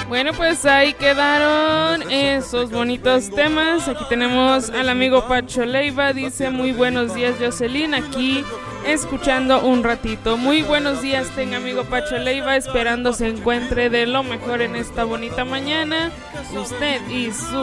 Bueno, pues ahí quedaron esos bonitos temas. Aquí tenemos al amigo Pacho Leiva, dice muy buenos días Jocelyn, aquí escuchando un ratito. Muy buenos días tenga amigo Pacho Leiva, esperando se encuentre de lo mejor en esta bonita mañana. Usted y su